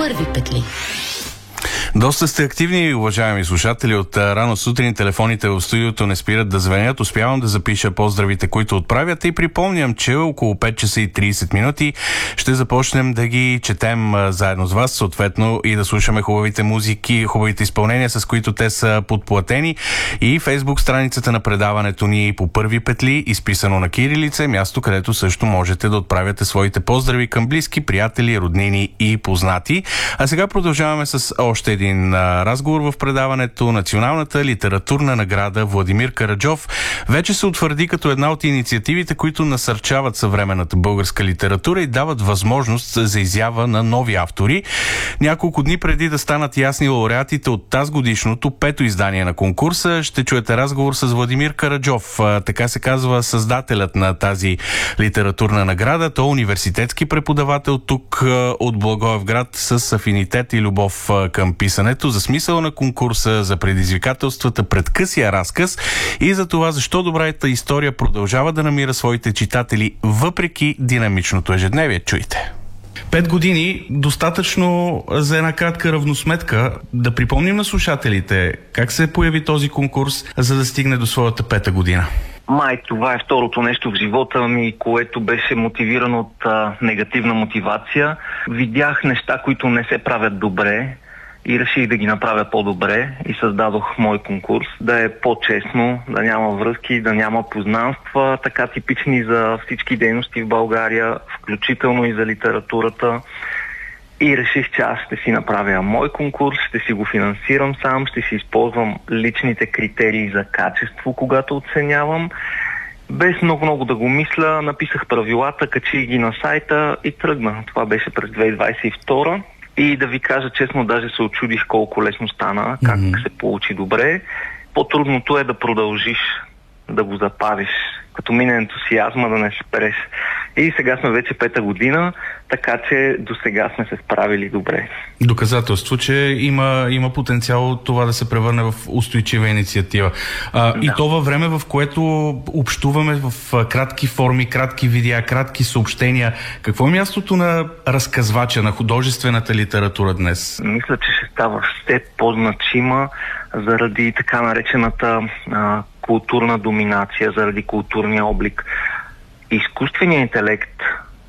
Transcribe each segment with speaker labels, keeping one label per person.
Speaker 1: първи петли.
Speaker 2: Доста сте активни, уважаеми слушатели. От рано сутрин телефоните в студиото не спират да звънят. Успявам да запиша поздравите, които отправят, и припомням, че около 5 часа и 30 минути ще започнем да ги четем заедно с вас, съответно и да слушаме хубавите музики, хубавите изпълнения, с които те са подплатени. И Фейсбук страницата на предаването ни по първи петли, изписано на кирилица, място, където също можете да отправяте своите поздрави към близки, приятели, роднини и познати. А сега продължаваме с още един разговор в предаването. Националната литературна награда Владимир Караджов вече се утвърди като една от инициативите, които насърчават съвременната българска литература и дават възможност за изява на нови автори. Няколко дни преди да станат ясни лауреатите от тазгодишното 5-то издание на конкурса, ще чуете разговор с Владимир Караджов. Така се казва създателят на тази литературна награда. Той е университетски преподавател тук от Благоевград с афинитет и любов към писането, за смисъла на конкурса, за предизвикателствата пред късия разказ и за това защо добрата история продължава да намира своите читатели въпреки динамичното ежедневие. Чуйте. 5 години, достатъчно за една кратка равносметка. Да припомним на слушателите как се появи този конкурс, за да стигне до своята 5-та година.
Speaker 3: Това е второто нещо в живота ми, което беше мотивирано от негативна мотивация. Видях неща, които не се правят добре и реших да ги направя по-добре и създадох мой конкурс. Да е по-честно, да няма връзки, да няма познанства, така типични за всички дейности в България, включително и за литературата. И реших, че аз ще си направя мой конкурс, ще си го финансирам сам, ще си използвам личните критерии за качество, когато оценявам. Без много да го мисля, написах правилата, качих ги на сайта и тръгна. Това беше през 2022. И да ви кажа честно, даже се очудих колко лесно стана, как се получи добре. По-трудното е да продължиш, да го запазиш, като мине ентусиазма, да не се спреш. И сега сме вече 5-та година, така че до сега сме се справили добре.
Speaker 2: Доказателство, че има потенциал това да се превърне в устойчива инициатива. И то във време, в което общуваме в кратки форми, кратки видеа, кратки съобщения. Какво е мястото на разказвача, на художествената литература днес?
Speaker 3: Мисля, че ще става все по-значима заради така наречената културна доминация, заради културния облик. Изкуственият интелект,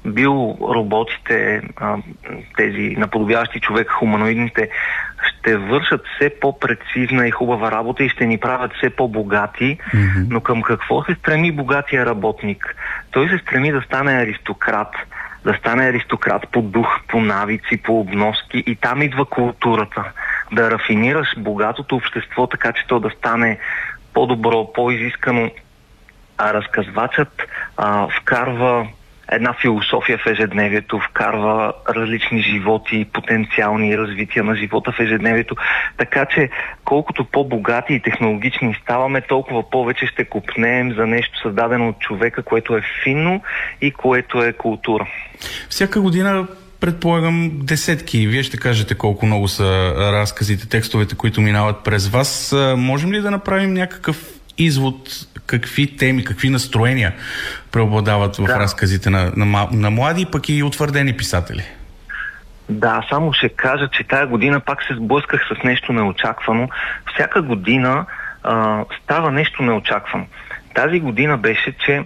Speaker 3: роботите, тези наподобяващи човек, хуманоидните, ще вършат все по-прецизна и хубава работа и ще ни правят все по-богати, но към какво се стреми богатия работник? Той се стреми да стане аристократ. Да стане аристократ по дух, по навици, по обноски, и там идва културата. Да рафинираш богатото общество, така че то да стане по-добро, по-изискано. А разказвачът вкарва една философия в ежедневието, вкарва различни животи, потенциални развития на живота в ежедневието. Така че колкото по-богати и технологични ставаме, толкова повече ще копнеем за нещо създадено от човека, което е финно и което е култура.
Speaker 2: Всяка година предполагам десетки. Вие ще кажете колко много са разказите, текстовете, които минават през вас. Можем ли да направим някакъв извод, какви теми, какви настроения преобладават в разказите на млади, пък и утвърдени писатели?
Speaker 3: Да, само ще кажа, че тая година пак се сблъсках с нещо неочаквано. Всяка година става нещо неочаквано. Тази година беше, че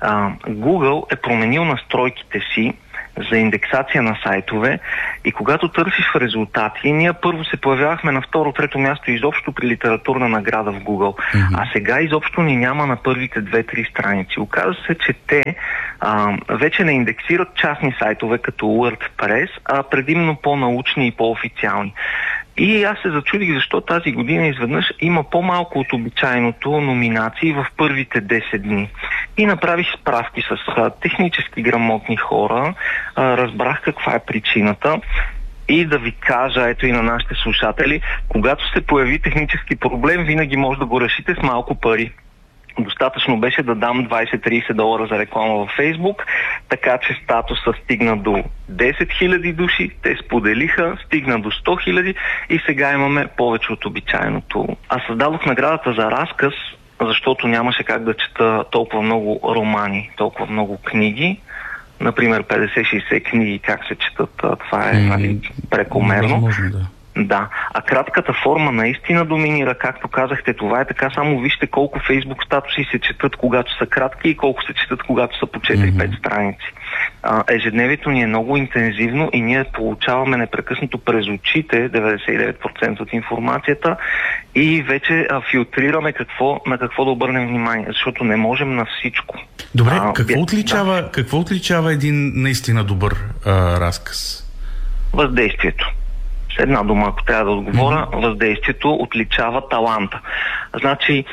Speaker 3: Google е променил настройките си за индексация на сайтове и когато търсиш в резултати, ние първо се появявахме на второ-трето място изобщо при литературна награда в Google, а сега изобщо ни няма на първите 2-3 страници. Оказва се, че те вече не индексират частни сайтове като WordPress, а предимно по-научни и по-официални. И аз се зачудих защо тази година изведнъж има по-малко от обичайното номинации в първите 10 дни. И направих справки с технически грамотни хора, разбрах каква е причината. И да ви кажа, ето и на нашите слушатели, когато се появи технически проблем, винаги може да го решите с малко пари. Достатъчно беше да дам $20-30 за реклама във Фейсбук, така че статуса стигна до 10 000 души, те споделиха, стигна до 100 000 и сега имаме повече от обичайното. Аз създадох наградата за разказ, защото нямаше как да чета толкова много романи, толкова много книги, например 50-60 книги, как се четат, това е прекомерно.
Speaker 2: Невъзможно, да.
Speaker 3: Да, а кратката форма наистина доминира, както казахте, това е така, само вижте колко Фейсбук статуси се четат, когато са кратки и колко се четат, когато са по 4-5 страници. Ежедневието ни е много интензивно и ние получаваме непрекъснато през очите 99% от информацията и вече филтрираме на какво да обърнем внимание, защото не можем на всичко.
Speaker 2: Добре, какво отличава един наистина добър разказ?
Speaker 3: Въздействието. С една дума, ако трябва да отговоря, въздействието отличава таланта. Значи,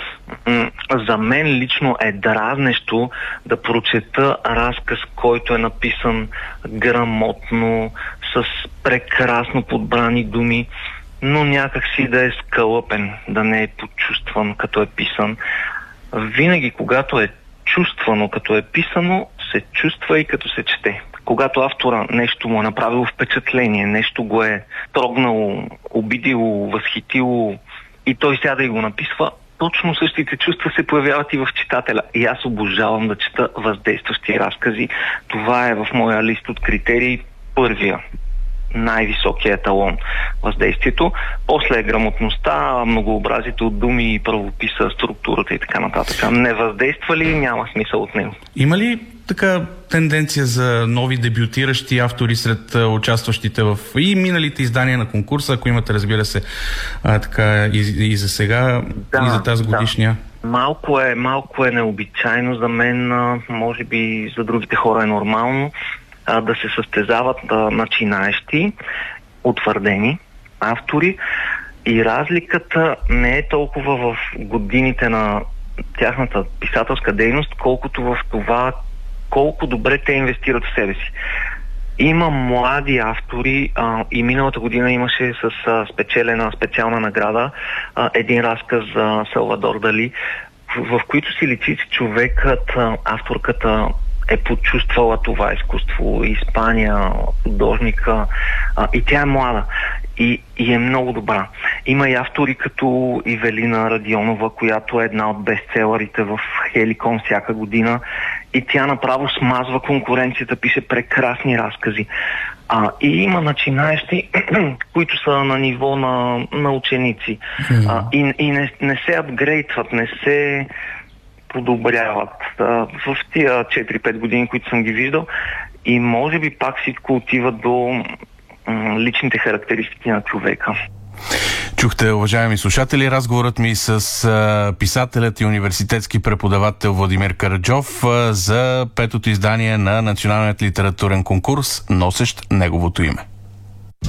Speaker 3: за мен лично е дразнещо да прочета разказ, който е написан грамотно, с прекрасно подбрани думи, но някак си да е скълъпен, да не е почувстван, като е писан. Винаги, когато е чувствано, като е писано, се чувства и като се чете. Когато автора нещо му е направило впечатление, нещо го е трогнало, обидило, възхитило и той сяда и го написва, точно същите чувства се появяват и в читателя. И аз обожавам да чета въздействащи разкази. Това е в моя лист от критерии първия, най-високия еталон. Въздействието, после е грамотността, многообразието от думи, правописа, структурата и така нататък. Не въздейства ли, няма смисъл от него.
Speaker 2: Има ли така тенденция за нови дебютиращи автори сред участващите в и миналите издания на конкурса, ако имате, разбира се, така и за сега, и за тази годишния?
Speaker 3: Да. Малко е необичайно за мен, може би за другите хора е нормално, да се състезават начинаещи, утвърдени автори и разликата не е толкова в годините на тяхната писателска дейност, колкото в това колко добре те инвестират в себе си. Има млади автори и миналата година имаше с спечелена специална награда един разказ за Салвадор Дали, в които си личи, че човекът, авторката е почувствала това изкуство, Испания, художника, и тя е млада и е много добра. Има и автори като Ивелина Радионова, която е една от бестселърите в Хеликон всяка година и тя направо смазва конкуренцията, пише прекрасни разкази. И има начинаещи, които са на ниво на ученици и не се апгрейдват, не се подобряват в тия 4-5 години, които съм ги виждал и може би пак всичко отива до личните характеристики на човека.
Speaker 2: Чухте, уважаеми слушатели, разговорът ми с писателят и университетски преподавател Владимир Караджов за 5-то издание на Националният литературен конкурс, носещ неговото име.